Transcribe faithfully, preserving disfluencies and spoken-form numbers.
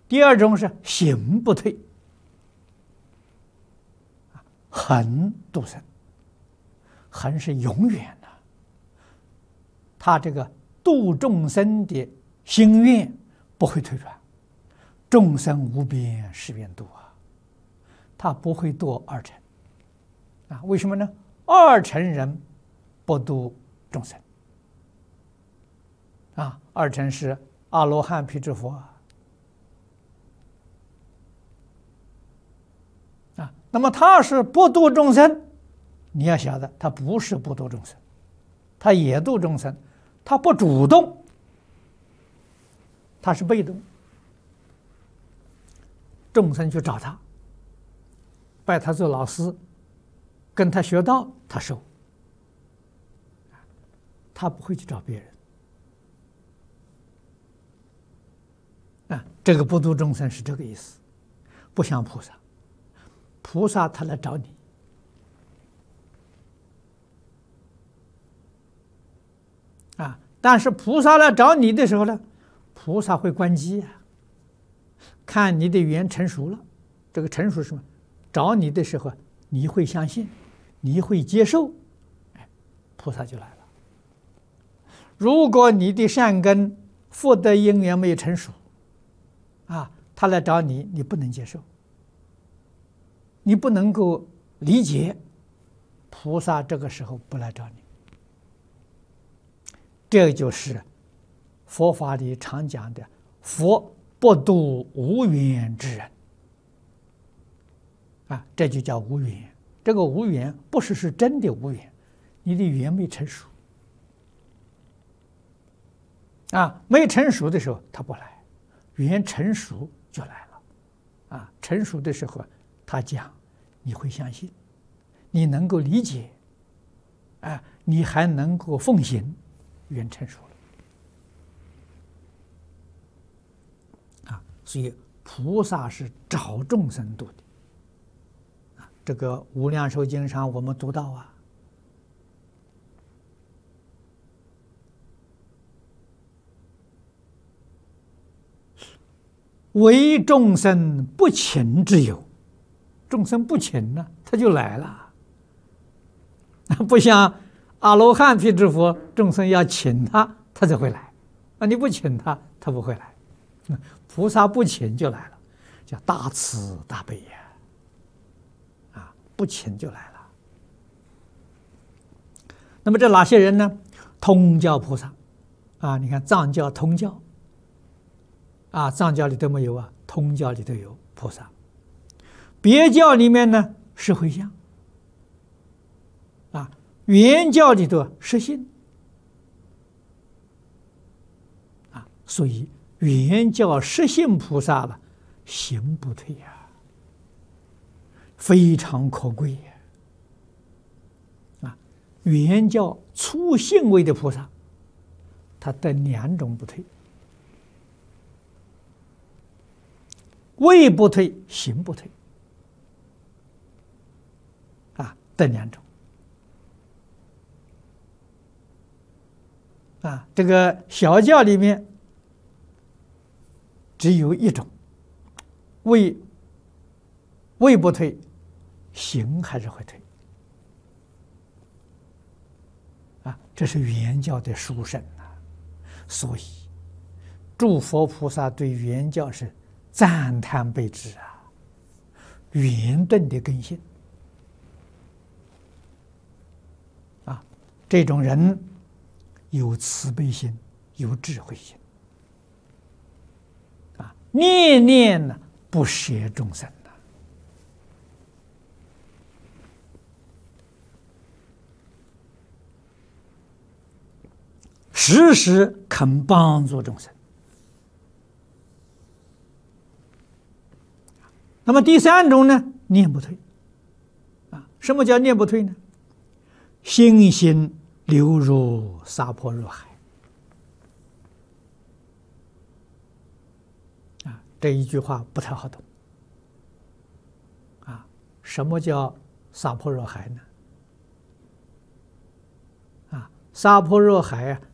第二种是行不退，恒度生，恒是永远的，他这个度众生的心愿不会退转，众生无边誓愿度啊，他不会堕二乘啊？为什么呢？二乘人不度众生啊，二乘是阿罗汉、辟支佛啊。啊，那么他是不度众生，你要晓得，他不是不度众生，他也度众生，他不主动，他是被动。众生去找他，拜他做老师，跟他学道，他收，他不会去找别人。啊，这个不度众生是这个意思，不像菩萨。菩萨他来找你，啊，但是菩萨来找你的时候呢，菩萨会关机啊，看你的缘成熟了。这个成熟是什么？找你的时候，你会相信，你会接受，哎，菩萨就来了。如果你的善根福德因缘没有成熟，啊，他来找你，你不能接受。你不能够理解，菩萨这个时候不来找你，这就是佛法里常讲的“佛不度无缘之人”啊，这就叫无缘。这个无缘不是是真的无缘，你的缘没成熟啊，没成熟的时候他不来，缘成熟就来了啊。成熟的时候他讲。你会相信，你能够理解，啊，你还能够奉行，缘成熟了，啊，所以菩萨是找众生度的，啊，这个《无量寿经》上我们读到啊，唯众生不请之有。众生不请呢，他就来了。不像阿罗汉、辟支佛，众生要请他，他才会来。啊，你不请他，他不会来。菩萨不请就来了，叫大慈大悲呀！啊，不请就来了。那么这哪些人呢？通教菩萨啊，你看藏教、通教啊，藏教里都没有啊，通教里头有菩萨。别教里面呢是回向，啊，原教里头是信，啊，所以原教实信菩萨了，行不退呀，非常可贵呀，啊，原教初信位的菩萨，他得两种不退，位不退，行不退。这两种啊，这个小教里面只有一种，位位不退，行还是会退啊，这是原教的殊胜啊，所以诸佛菩萨对原教是赞叹备至啊，圆顿的根性。这种人有慈悲心，有智慧心，啊，念念呢不舍众生呐，时时肯帮助众生。那么第三种呢，念不退，啊，什么叫念不退呢？心心流入娑婆若海啊，这一句话不太好懂啊。什么叫娑婆若海呢？啊，娑婆若海啊，